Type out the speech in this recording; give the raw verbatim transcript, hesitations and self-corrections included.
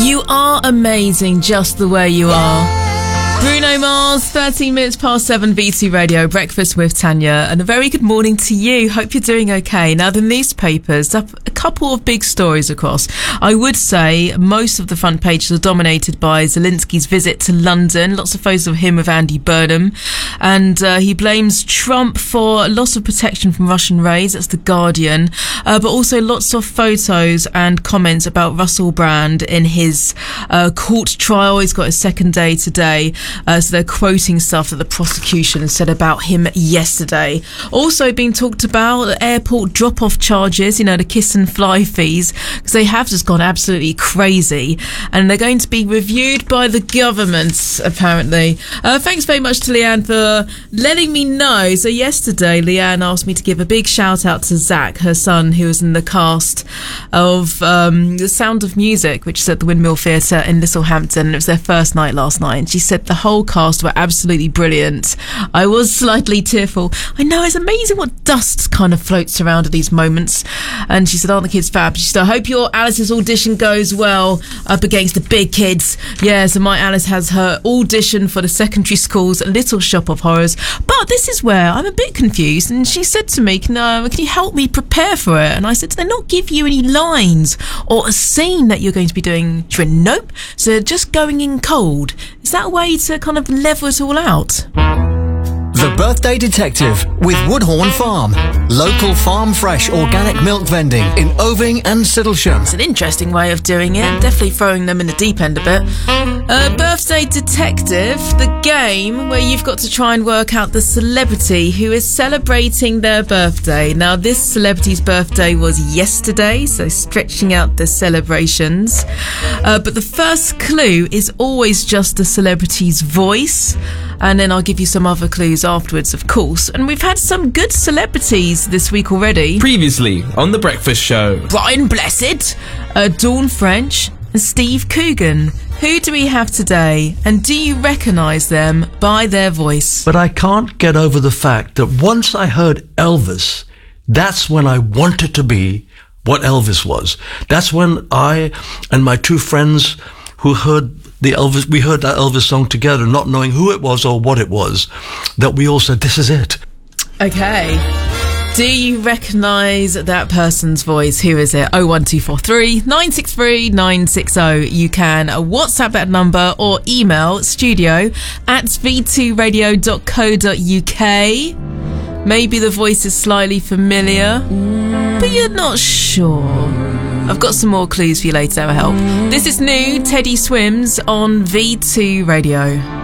You are amazing just the way you are. Bruno Mars, thirteen minutes past seven, V two Radio, Breakfast with Tanya, and a very good morning to you. Hope you're doing okay. Now, the newspapers, up a couple of big stories across. I would say most of the front pages are dominated by Zelensky's visit to London. Lots of photos of him with Andy Burnham. And uh, he blames Trump for loss of protection from Russian raids. That's The Guardian. Uh, but also lots of photos and comments about Russell Brand in his uh, court trial. He's got his second day today. Uh, so they're quoting stuff that the prosecution said about him yesterday. Also being talked about the airport drop-off charges, you know, the kiss and fly fees, because they have just gone absolutely crazy, and they're going to be reviewed by the government, apparently. Uh, thanks very much to Leanne for letting me know. So yesterday, Leanne asked me to give a big shout out to Zach, her son, who was in the cast of um, The Sound of Music, which is at the Windmill Theatre in Littlehampton. It was their first night last night, and she said the whole cast were absolutely brilliant. I was slightly tearful. I know, it's amazing what dust kind of floats around at these moments. And she said, aren't the kids fab? She said, I hope your Alice's audition goes well up against the big kids. Yeah, so my Alice has her audition for the secondary school's Little Shop of Horrors. But this is where I'm a bit confused. And she said to me, can, uh, can you help me prepare for it? And I said, do they not give you any lines or a scene that you're going to be doing? She went, nope. So just going in cold. Is that a way to kind of level it all out? The Birthday Detective with Woodhorn Farm. Local farm fresh organic milk vending in Oving and Siddlesham. It's an interesting way of doing it. Definitely throwing them in the deep end a bit. Uh, Birthday Detective, the game where you've got to try and work out the celebrity who is celebrating their birthday. Now, this celebrity's birthday was yesterday, so stretching out the celebrations. Uh, but the first clue is always just the celebrity's voice. And then I'll give you some other clues afterwards, of course. And we've had some good celebrities this week already. Previously on The Breakfast Show, Brian Blessed, uh, Dawn French and Steve Coogan. Who do we have today? And do you recognise them by their voice? But I can't get over the fact that once I heard Elvis, that's when I wanted to be what Elvis was. That's when I and my two friends who heard the Elvis, we heard that Elvis song together, not knowing who it was or what it was, that we all said, this is it. Okay. Do you recognise that person's voice? Who is it? oh one two four three, nine six three, nine six oh. You can WhatsApp that number or email studio at v two radio dot co dot uk. Maybe the voice is slightly familiar, but you're not sure. I've got some more clues for you later, that will help. This is new, Teddy Swims on V two Radio.